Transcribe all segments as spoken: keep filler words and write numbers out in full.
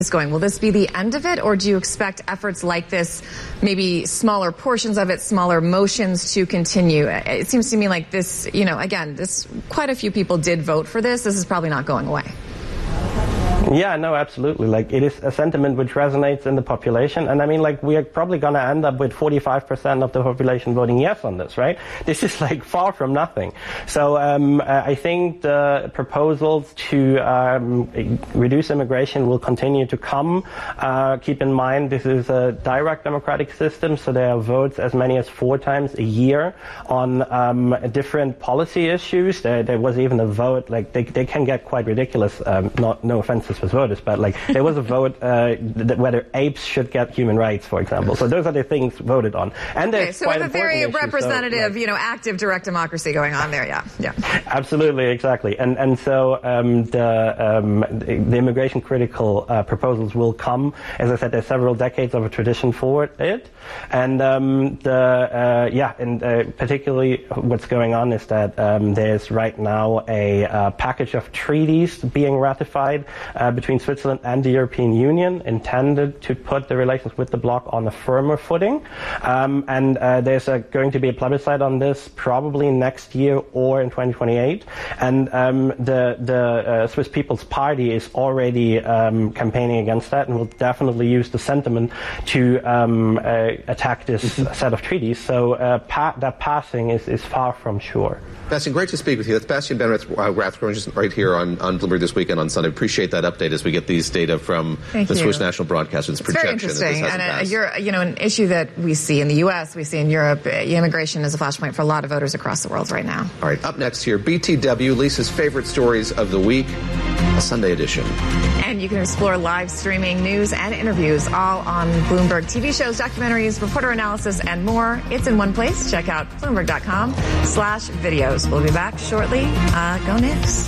going? Will this be the end of it, or do you expect efforts like this, maybe smaller portions of it, smaller motions, to continue? It seems to me like this, you know, again, this quite a few people did vote for this. This is probably not going away. Yeah, no, absolutely. Like, it is a sentiment which resonates in the population. And I mean, like, we are probably going to end up with forty-five percent of the population voting yes on this, right? This is like far from nothing. So um, I think the proposals to um, reduce immigration will continue to come. Uh, keep in mind, this is a direct democratic system, so there are votes as many as four times a year on um, different policy issues. There, there was even a vote, like, they, they can get quite ridiculous, um, not no offense to voters, but like there was a vote uh, that whether apes should get human rights, for example. So those are the things voted on. And okay, so we have a very issues, representative, so, like, you know, active direct democracy going on there. Yeah, yeah. Absolutely, exactly. And and so um, the um, the immigration critical uh, proposals will come. As I said, there's several decades of a tradition for it, and um, the uh, yeah, and uh, particularly what's going on is that um, there's right now a uh, package of treaties being ratified Uh, between Switzerland and the European Union, intended to put the relations with the bloc on a firmer footing. Um, and uh, there's a, going to be a plebiscite on this probably next year or in twenty twenty-eight. And um, the, the uh, Swiss People's Party is already um, campaigning against that and will definitely use the sentiment to um, uh, attack this set of treaties. So uh, pa- that passing is, is far from sure. Bastian, great to speak with you. That's Bastian Ben Rathgren, just right here on, on Bloomberg This Weekend on Sunday. Appreciate that update as we get these data from Thank the you. Swiss National Broadcaster's it's projection. Very interesting, and uh, you're, you know, an issue that we see in the U S, we see in Europe. Uh, immigration is a flashpoint for a lot of voters across the world right now. All right, up next here, B T W, Lisa's favorite stories of the week, a Sunday edition. And you can explore live streaming news and interviews all on Bloomberg. T V shows, documentaries, reporter analysis, and more. It's in one place. Check out Bloomberg.com slash videos. We'll be back shortly. Uh, go Knicks.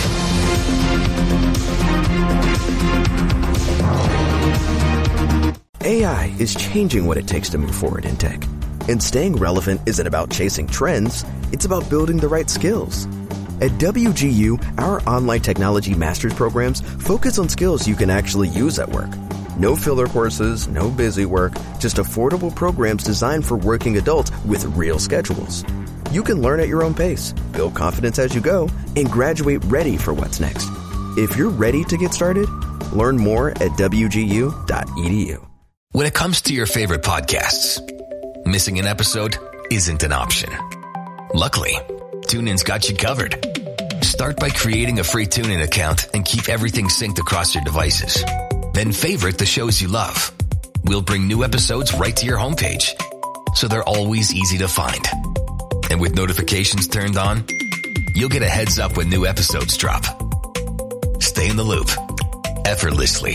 A I is changing what it takes to move forward in tech. And staying relevant isn't about chasing trends. It's about building the right skills. At W G U, our online technology master's programs focus on skills you can actually use at work. No filler courses, no busy work, just affordable programs designed for working adults with real schedules. You can learn at your own pace, build confidence as you go, and graduate ready for what's next. If you're ready to get started, learn more at W G U dot E D U. When it comes to your favorite podcasts, missing an episode isn't an option. Luckily, TuneIn's got you covered. Start by creating a free TuneIn account and keep everything synced across your devices. Then favorite the shows you love. We'll bring new episodes right to your homepage, so they're always easy to find. And with notifications turned on, you'll get a heads up when new episodes drop. Stay in the loop, effortlessly.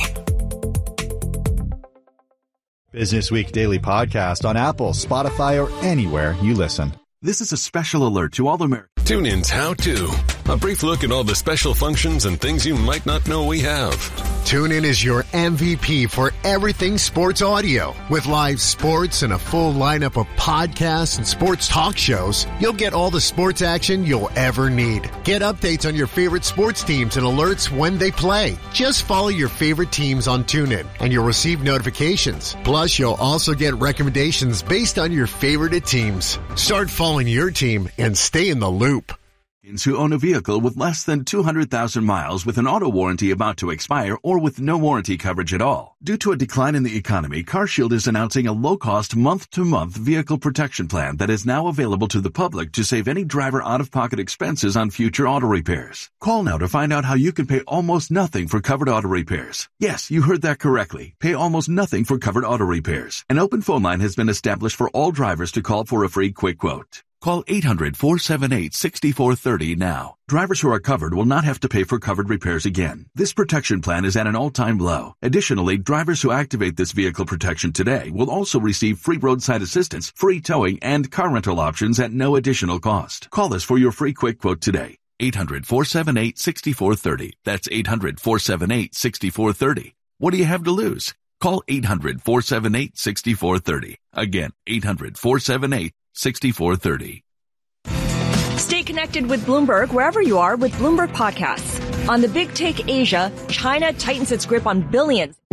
Business Week Daily Podcast on Apple, Spotify, or anywhere you listen. This is a special alert to all Americans. TuneIn's How To. A brief look at all the special functions and things you might not know we have. TuneIn is your M V P for everything sports audio. With live sports and a full lineup of podcasts and sports talk shows, you'll get all the sports action you'll ever need. Get updates on your favorite sports teams and alerts when they play. Just follow your favorite teams on TuneIn, and you'll receive notifications. Plus, you'll also get recommendations based on your favorite teams. Start following your team and stay in the loop. Who own a vehicle with less than two hundred thousand miles with an auto warranty about to expire or with no warranty coverage at all. Due to a decline in the economy, CarShield is announcing a low-cost month-to-month vehicle protection plan that is now available to the public to save any driver out-of-pocket expenses on future auto repairs. Call now to find out how you can pay almost nothing for covered auto repairs. Yes, you heard that correctly. Pay almost nothing for covered auto repairs. An open phone line has been established for all drivers to call for a free quick quote. Call eight hundred, four seven eight, six four three zero now. Drivers who are covered will not have to pay for covered repairs again. This protection plan is at an all-time low. Additionally, drivers who activate this vehicle protection today will also receive free roadside assistance, free towing, and car rental options at no additional cost. Call us for your free quick quote today. eight hundred, four seven eight, six four three zero. That's eight hundred, four seven eight, six four three zero. What do you have to lose? Call eight hundred, four seven eight, six four three zero. Again, eight hundred, four seven eight, six four three zero. Stay connected with Bloomberg wherever you are with Bloomberg Podcasts. On the Big Take Asia, China tightens its grip on billions.